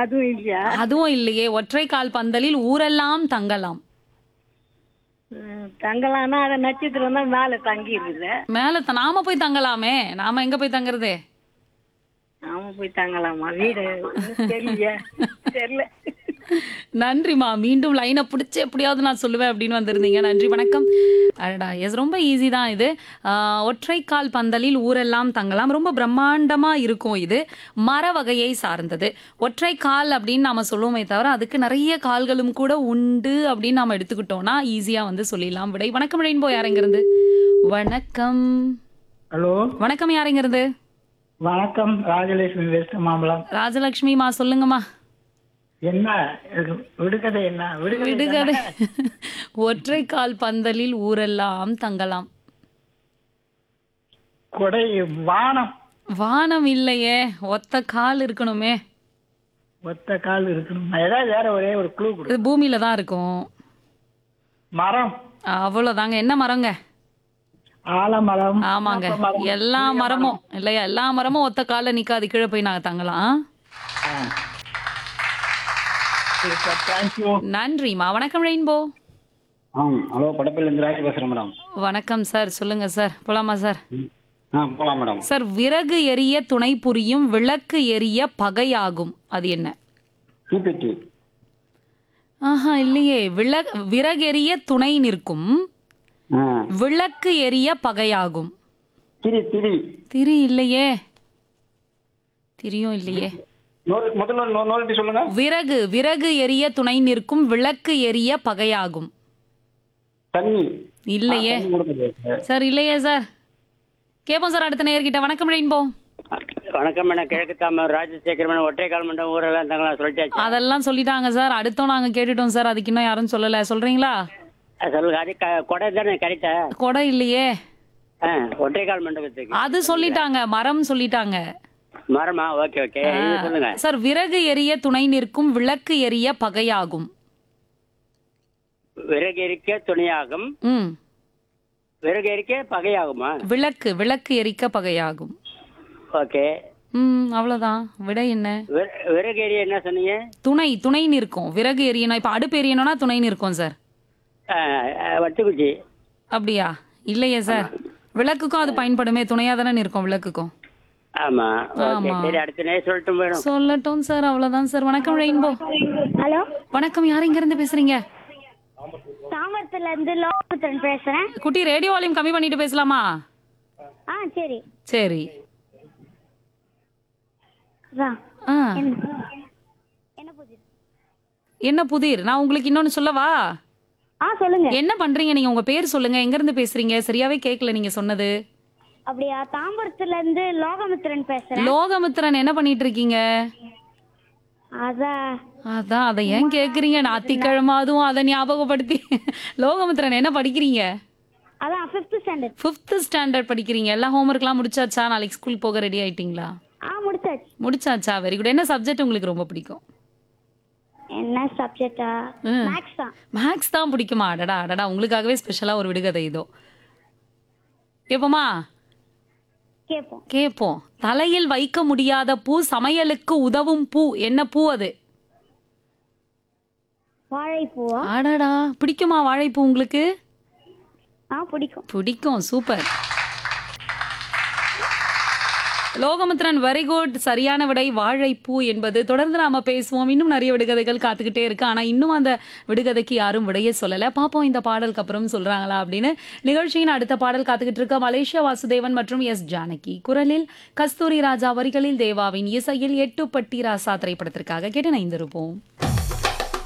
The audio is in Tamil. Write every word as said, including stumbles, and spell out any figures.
அதுவும் இல்லையா? அதுவும் இல்லையே. ஒற்றை கால் பந்தலில் ஊரெல்லாம் தங்கலாம். ம், தங்கலாம்னா அத நட்சத்திரம் தான் மேல தங்கி இருக்குது. மேல த- நாம போய் தங்கலாமே. நாம எங்க போய் தங்குறது? நாம போய் தங்கலாமா? வீடு இன்னும் தெரியலையே. தெரியல. நன்றிம்மா. மீண்டும் லைனை பிடிச்சி எப்படியாவது நான் சொல்லுவேன் அப்படின்னு வந்திருந்தீங்க. நன்றி, வணக்கம். அடடா, எஸ், ரொம்ப ஈஸி தான் இது. ஆஹ், ஒற்றைக்கால் பந்தலில் ஊரெல்லாம் தங்கலாம். ரொம்ப பிரம்மாண்டமா இருக்கும் இது. மர வகையை சார்ந்தது. ஒற்றைக்கால் அப்படின்னு நாம சொல்லுவோமே தவிர அதுக்கு நிறைய கால்களும் கூட உண்டு அப்படின்னு நாம எடுத்துக்கிட்டோம்னா ஈஸியா வந்து சொல்லிடலாம் விடை. வணக்கம் ரெயின்போ, யாருங்கிறது? வணக்கம். ஹலோ, வணக்கம், யாருங்கிறது? வணக்கம். ராஜலட்சுமி வெஸ்ட் மாம்பலம். ராஜலட்சுமிமா, சொல்லுங்கம்மா. என்ன இது விடுகதை? என்ன விடுகதை? விடுகதை. ஒற்றைக்கால் பந்தலில் ஊரெல்லாம் தங்கலாம். கொடை, வானம். வானம் இல்லையே, ஒத்த கால் இருக்கணுமே. ஒத்த கால் இருக்கணும். ஏதாவது வேற ஒரே ஒரு க்ளூ கொடு. இது பூமியில தான் இருக்கும். மரம். அவ்வளவுதாங்க. என்ன மரங்க? ஆலமரம். ஆமாங்க. வேப்பமரம், எல்லா புளிய மரமும் இல்லையா, எல்லா மரமும் ஒத்த கால நிக்காது, கீழே போய் நாங்க தங்கலாம். தேங்க்யூ. நன்றிம்மா. வணக்கம் ரெயின்போ. ஆ ஹலோ, படப்பிலிருந்து ராஜ் பேசுகிறேன் மேடம். வணக்கம் சார், சொல்லுங்க சார். போலாமா சார்? ஆ போகலாம் மேடம். சார், விறகு எரிய துணை புரியும், விளக்கு எரிய பகையாகும். அது என்ன? தீப்பெட்டி. ஆஹா, இல்லையே. விள விறகெரிய துணை நிற்கும், ஆ விளக்கு எரிய பகையாகும். திரி திரி. திரி இல்லையே. திரியும் இல்லையே. நோல் முதல்ல நோ நோல்ட்டி சொல்லுங்க. விறகு விறகு எரிய துணை நிற்கும், விளக்கு எரிய பகையாகும். தண்ணி. இல்லையே தண்ணி கொடுக்குது. சார். இல்லையே சார். கேட்போம் சார் அடுத்த நேயர்கிட்ட. வணக்கம் ரெயின்போ. வணக்கம் மேடம். கிழக்கு தாமர் ராஜசேகர் மேடம். ஒற்றை கால் மண்டபம் ஊரெல்லாம் தங்கலாம் சொல்லிட்டாச்சு. அதெல்லாம் சொல்லிட்டாங்க சார். அடுத்தோம் நாங்க கேட்டுட்டோம் சார். அதுக்கு இன்னும் யாரும் சொல்லல. சொல்றீங்களா? அது சொல்லுங்க. அது க- கொடை தானே கரெக்டா? கொடை இல்லையே. ஆ, ஒற்றை கால் மண்டபத்துக்கு அது சொல்லிட்டாங்க. மரம் சொல்லிட்டாங்க. மரமா? ஓகே ஓகே, இது சொல்லுங்க. சார், விறகு எரிய துணை நிற்கும், விளக்கு எரிய பகையாகும். விறகு எரிக்க துணையாகும், ம். விறகு எரிக்க பகையாகுமா? விளக்கு விளக்கு எரிக்க பகையாகும். ஓகே. ம், அவ்வளவுதான். விடை என்ன? விற- விறகு எரிய என்ன சொன்னீங்க? துணை துணை நிற்கும். விறகு எரியணும். இப்ப அடுப்பு எரியணும்னா துணை நிற்கும் சார். ஆ, ஆ, வட்டுக்குச்சி. அப்படியா? இல்லையே சார். விளக்குக்கும் அது பயன்படுமே. துணையா தானே நிற்கும் விளக்குக்கும். ஆமா. ஓகே, ஆமா. சரி, அடுத்த நேரம் சொல்லிட்டு போயிடும். சொல்லட்டும் சார். அவ்வளவுதான் சார். வணக்கம் ரெயின்போ. ஹலோ, வணக்கம். யார் இங்க இருந்து பேசுறீங்க? தாமரத்துல இருந்து லோகபுத்திரன் பேசுறேன். குட்டி, ரேடியோ வால்யூம் கம்மி பண்ணிட்டு பேசலாமா? ஆ சரி. சரி. வா. ஆ, என்ன என்ன புதிர்? என்ன புதிர்? நான் உங்களுக்கு இன்னொன்னு சொல்லவா? ஆ சொல்லுங்க. என்ன பண்றீங்க நீங்க? உங்க பேர் சொல்லுங்க. எங்க இருந்து பேசுறீங்க? சரியாவே கேட்கல நீங்க சொன்னது. அப்படியா? தாம்பரத்துல இருந்து லோகமித்திரன் பேசுறேன். லோகமித்திரன், என்ன பண்ணிட்டு இருக்கீங்க? அதான் அதான் அதை ஏன் கேக்குறீங்க? ஞாயிற்றுக்கிழமை அதுவும் அதை ஞாபகப்படுத்தி. லோகமித்திரன், என்ன படிக்கிறீங்க? அதான் ஃபிஃப்த் ஸ்டாண்டர்ட். ஃபிஃப்த் ஸ்டாண்டர்ட் படிக்கிறீங்க. எல்லா ஹோம்ஒர்க்லாம் முடிச்சாச்சா? நாளைக்கு ஸ்கூல் போக ரெடி ஆயிட்டீங்களா? ஆ முடிச்சாச்சு. முடிச்சாச்சா? Very good. என்ன சப்ஜெக்ட் உங்களுக்கு ரொம்ப பிடிக்கும்? என்ன சப்ஜெக்டா? ம். மேக்ஸ் தான். மேக்ஸ் தான் பிடிக்குமா? அடடா அடடா, உங்களுக்காகவே ஸ்பெஷலா ஒரு விடுகதை இதோ. கேப்போமா? கேப்போம். கேப்போம். தலையில் வைக்க முடியாத பூ, சமையலுக்கு உதவும் பூ. என்ன பூ அது? வாழைப்பூவா? அடடா, பிடிக்குமா வாழைப்பூ உங்களுக்கு? ஆ பிடிக்கும். பிடிக்கும். சூப்பர். Lokamithran, very good. சரியான விடை வாழைப்பூ என்பது. தொடர்ந்து நாம பேசுவோம். இன்னும் நிறைய விடுகதைகள் காத்துக்கிட்டே இருக்கு. ஆனா இன்னும் அந்த விடுகதைக்கு யாரும் விடையே சொல்லல. பாப்போம் இந்த பாடலுக்கு அப்புறம் சொல்றாங்களா அப்படின்னு. நிகழ்ச்சியின் அடுத்த பாடல் காத்துக்கிட்டு இருக்க மலேசியா வாசுதேவன் மற்றும் எஸ் ஜானகி குரலில், கஸ்தூரி ராஜா வரிகளில், தேவாவின் இசையில் எட்டு பட்டி ராசா திரைப்படத்திற்காக கேட்டு இணைந்திருப்போம்.